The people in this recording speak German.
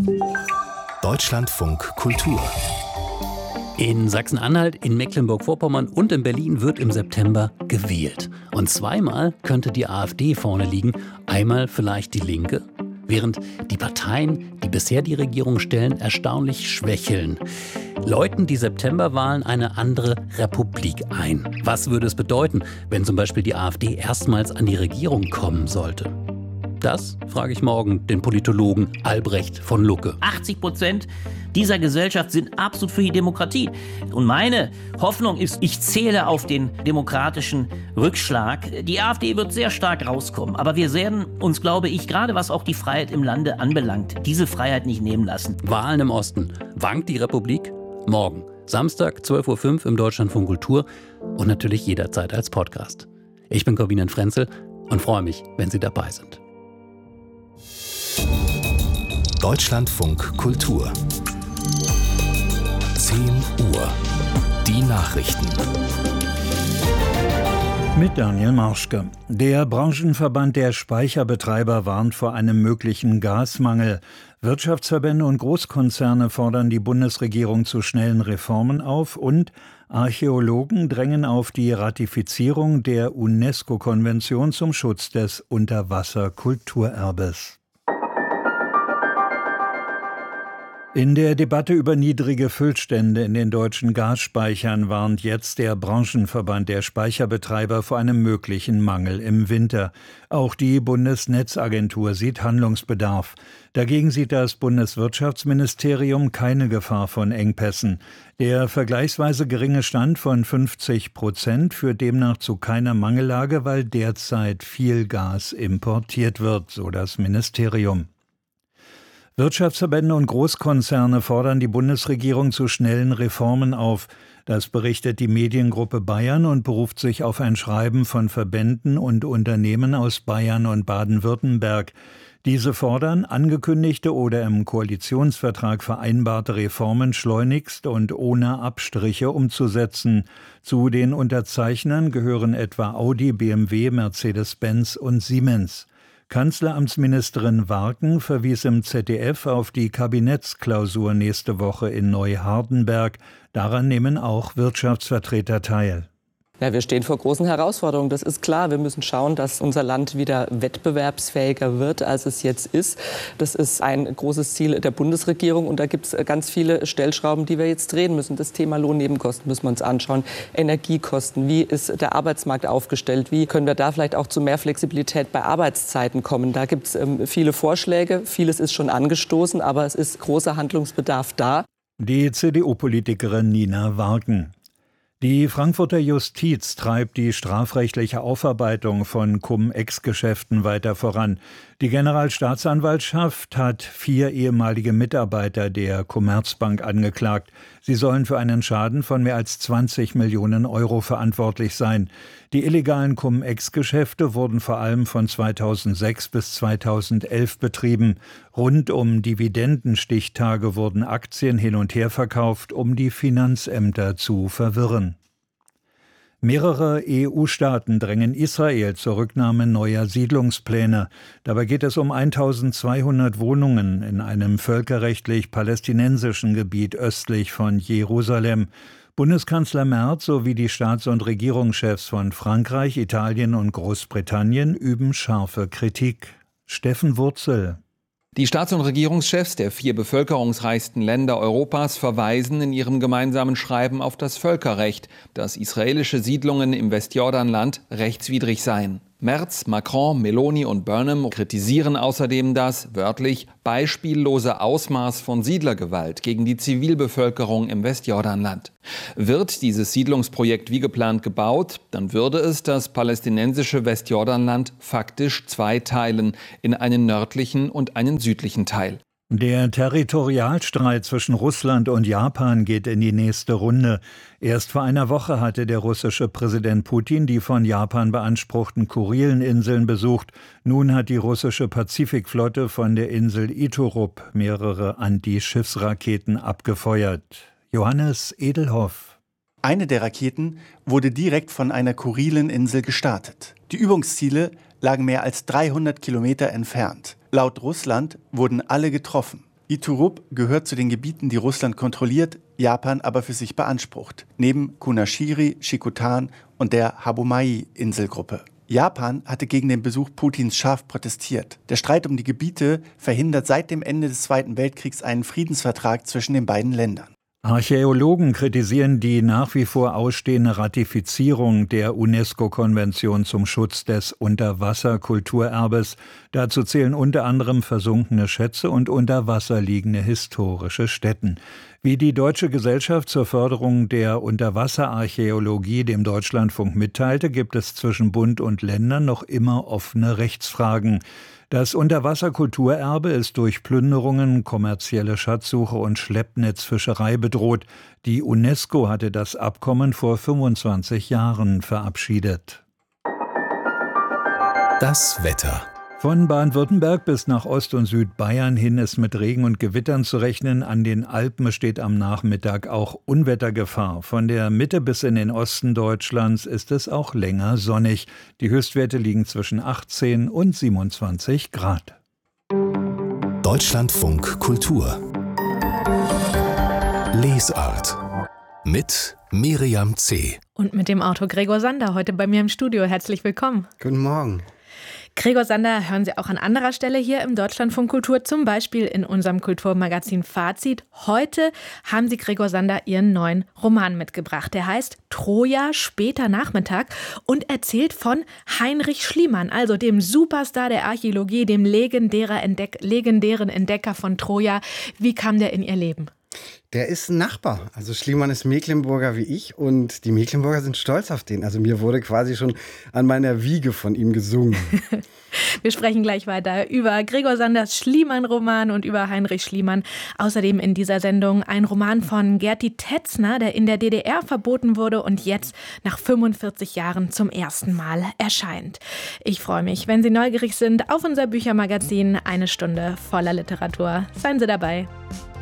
Deutschlandfunk Kultur. In Sachsen-Anhalt, in Mecklenburg-Vorpommern und in Berlin wird im September gewählt. Und zweimal könnte die AfD vorne liegen, einmal vielleicht die Linke. Während die Parteien, die bisher die Regierung stellen, erstaunlich schwächeln. Läuten die Septemberwahlen eine andere Republik ein? Was würde es bedeuten, wenn zum Beispiel die AfD erstmals an die Regierung kommen sollte? Das frage ich morgen den Politologen Albrecht von Lucke. 80% dieser Gesellschaft sind absolut für die Demokratie. Und meine Hoffnung ist, ich zähle auf den demokratischen Rückschlag. Die AfD wird sehr stark rauskommen. Aber wir werden uns, glaube ich, gerade was auch die Freiheit im Lande anbelangt, diese Freiheit nicht nehmen lassen. Wahlen im Osten. Wankt die Republik? Morgen, Samstag, 12.05 Uhr im Deutschlandfunk Kultur und natürlich jederzeit als Podcast. Ich bin Corbinian Frenzel und freue mich, wenn Sie dabei sind. Deutschlandfunk Kultur. 10 Uhr. Die Nachrichten. Mit Daniel Marschke. Der Branchenverband der Speicherbetreiber warnt vor einem möglichen Gasmangel. Wirtschaftsverbände und Großkonzerne fordern die Bundesregierung zu schnellen Reformen auf und Archäologen drängen auf die Ratifizierung der UNESCO-Konvention zum Schutz des Unterwasserkulturerbes. In der Debatte über niedrige Füllstände in den deutschen Gasspeichern warnt jetzt der Branchenverband der Speicherbetreiber vor einem möglichen Mangel im Winter. Auch die Bundesnetzagentur sieht Handlungsbedarf. Dagegen sieht das Bundeswirtschaftsministerium keine Gefahr von Engpässen. Der vergleichsweise geringe Stand von 50% führt demnach zu keiner Mangellage, weil derzeit viel Gas importiert wird, so das Ministerium. Wirtschaftsverbände und Großkonzerne fordern die Bundesregierung zu schnellen Reformen auf. Das berichtet die Mediengruppe Bayern und beruft sich auf ein Schreiben von Verbänden und Unternehmen aus Bayern und Baden-Württemberg. Diese fordern, angekündigte oder im Koalitionsvertrag vereinbarte Reformen schleunigst und ohne Abstriche umzusetzen. Zu den Unterzeichnern gehören etwa Audi, BMW, Mercedes-Benz und Siemens. Kanzleramtsministerin Warken verwies im ZDF auf die Kabinettsklausur nächste Woche in Neuhardenberg. Daran nehmen auch Wirtschaftsvertreter teil. Ja, wir stehen vor großen Herausforderungen, das ist klar. Wir müssen schauen, dass unser Land wieder wettbewerbsfähiger wird, als es jetzt ist. Das ist ein großes Ziel der Bundesregierung und da gibt es ganz viele Stellschrauben, die wir jetzt drehen müssen. Das Thema Lohnnebenkosten müssen wir uns anschauen, Energiekosten, wie ist der Arbeitsmarkt aufgestellt, wie können wir da vielleicht auch zu mehr Flexibilität bei Arbeitszeiten kommen. Da gibt es viele Vorschläge, vieles ist schon angestoßen, aber es ist großer Handlungsbedarf da. Die CDU-Politikerin Nina Warken. Die Frankfurter Justiz treibt die strafrechtliche Aufarbeitung von Cum-Ex-Geschäften weiter voran. Die Generalstaatsanwaltschaft hat 4 ehemalige Mitarbeiter der Commerzbank angeklagt. Sie sollen für einen Schaden von mehr als 20 Millionen Euro verantwortlich sein. Die illegalen Cum-Ex-Geschäfte wurden vor allem von 2006 bis 2011 betrieben. Rund um Dividendenstichtage wurden Aktien hin und her verkauft, um die Finanzämter zu verwirren. Mehrere EU-Staaten drängen Israel zur Rücknahme neuer Siedlungspläne. Dabei geht es um 1200 Wohnungen in einem völkerrechtlich-palästinensischen Gebiet östlich von Jerusalem. Bundeskanzler Merz sowie die Staats- und Regierungschefs von Frankreich, Italien und Großbritannien üben scharfe Kritik. Steffen Wurzel. Die Staats- und Regierungschefs der 4 bevölkerungsreichsten Länder Europas verweisen in ihrem gemeinsamen Schreiben auf das Völkerrecht, dass israelische Siedlungen im Westjordanland rechtswidrig seien. Merz, Macron, Meloni und Burnham kritisieren außerdem das, wörtlich, beispiellose Ausmaß von Siedlergewalt gegen die Zivilbevölkerung im Westjordanland. Wird dieses Siedlungsprojekt wie geplant gebaut, dann würde es das palästinensische Westjordanland faktisch zweiteilen in einen nördlichen und einen südlichen Teil. Der Territorialstreit zwischen Russland und Japan geht in die nächste Runde. Erst vor einer Woche hatte der russische Präsident Putin die von Japan beanspruchten Kurileninseln besucht. Nun hat die russische Pazifikflotte von der Insel Iturup mehrere Anti-Schiffsraketen abgefeuert. Johannes Edelhoff. Eine der Raketen wurde direkt von einer Kurileninsel gestartet. Die Übungsziele lagen mehr als 300 Kilometer entfernt. Laut Russland wurden alle getroffen. Iturup gehört zu den Gebieten, die Russland kontrolliert, Japan aber für sich beansprucht, neben Kunashiri, Shikotan und der Habumai-Inselgruppe. Japan hatte gegen den Besuch Putins scharf protestiert. Der Streit um die Gebiete verhindert seit dem Ende des Zweiten Weltkriegs einen Friedensvertrag zwischen den beiden Ländern. Archäologen kritisieren die nach wie vor ausstehende Ratifizierung der UNESCO-Konvention zum Schutz des Unterwasserkulturerbes. Dazu zählen unter anderem versunkene Schätze und unter Wasser liegende historische Stätten. Wie die Deutsche Gesellschaft zur Förderung der Unterwasserarchäologie dem Deutschlandfunk mitteilte, gibt es zwischen Bund und Ländern noch immer offene Rechtsfragen. Das Unterwasserkulturerbe ist durch Plünderungen, kommerzielle Schatzsuche und Schleppnetzfischerei bedroht. Die UNESCO hatte das Abkommen vor 25 Jahren verabschiedet. Das Wetter. Von Baden-Württemberg bis nach Ost- und Südbayern hin ist mit Regen und Gewittern zu rechnen. An den Alpen besteht am Nachmittag auch Unwettergefahr. Von der Mitte bis in den Osten Deutschlands ist es auch länger sonnig. Die Höchstwerte liegen zwischen 18 und 27 Grad. Deutschlandfunk Kultur. Lesart. Mit Miriam C. Und mit dem Autor Gregor Sander heute bei mir im Studio. Herzlich willkommen. Guten Morgen. Gregor Sander hören Sie auch an anderer Stelle hier im Deutschlandfunk Kultur, zum Beispiel in unserem Kulturmagazin Fazit. Heute haben Sie, Gregor Sander, Ihren neuen Roman mitgebracht. Der heißt Troja, später Nachmittag und erzählt von Heinrich Schliemann, also dem Superstar der Archäologie, dem legendären Entdecker von Troja. Wie kam der in Ihr Leben? Der ist ein Nachbar. Also Schliemann ist Mecklenburger wie ich und die Mecklenburger sind stolz auf den. Also mir wurde quasi schon an meiner Wiege von ihm gesungen. Wir sprechen gleich weiter über Gregor Sanders Schliemann-Roman und über Heinrich Schliemann. Außerdem in dieser Sendung ein Roman von Gerti Tetzner, der in der DDR verboten wurde und jetzt nach 45 Jahren zum ersten Mal erscheint. Ich freue mich, wenn Sie neugierig sind auf unser Büchermagazin. Eine Stunde voller Literatur. Seien Sie dabei.